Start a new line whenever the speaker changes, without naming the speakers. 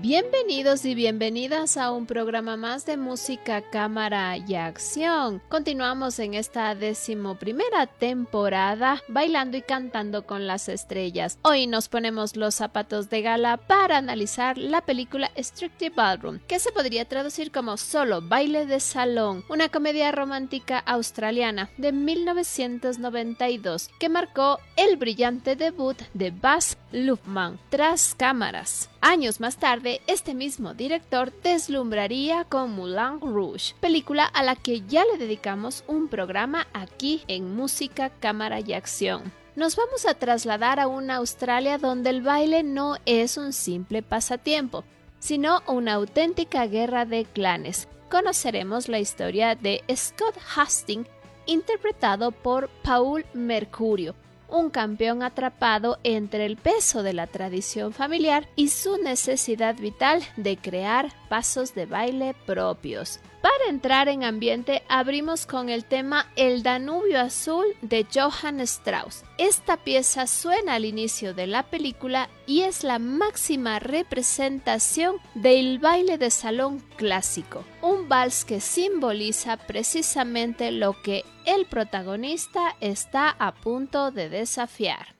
Bienvenidos y bienvenidas a un programa más de música, cámara y acción. Continuamos en esta 11ª temporada bailando y cantando con las estrellas. Hoy nos ponemos los zapatos de gala para analizar la película Strictly Ballroom, que se podría traducir como Solo baile de salón, una comedia romántica australiana de 1992 que marcó el brillante debut de Baz Luhrmann tras cámaras. Años más tarde, este mismo director deslumbraría con Moulin Rouge, película a la que ya le dedicamos un programa aquí en Música, Cámara y Acción. Nos vamos a trasladar a una Australia donde el baile no es un simple pasatiempo, sino una auténtica guerra de clanes. Conoceremos la historia de Scott Hastings, interpretado por Paul Mercurio, un campeón atrapado entre el peso de la tradición familiar y su necesidad vital de crear pasos de baile propios. Para entrar en ambiente, abrimos con el tema El Danubio Azul de Johann Strauss. Esta pieza suena al inicio de la película y es la máxima representación del baile de salón clásico, un vals que simboliza precisamente lo que el protagonista está a punto de desafiar.